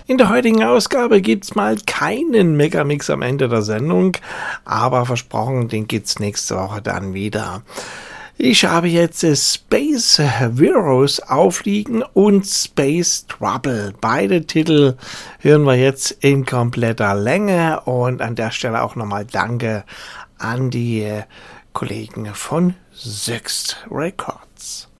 In der heutigen Ausgabe gibt's mal keinen Megamix am Ende der Sendung, aber versprochen, den gibt's nächste Woche dann wieder. Ich habe jetzt Space Heroes aufliegen und Space Trouble. Beide Titel hören wir jetzt in kompletter Länge und an der Stelle auch nochmal Danke an die Kollegen von Sixt Records.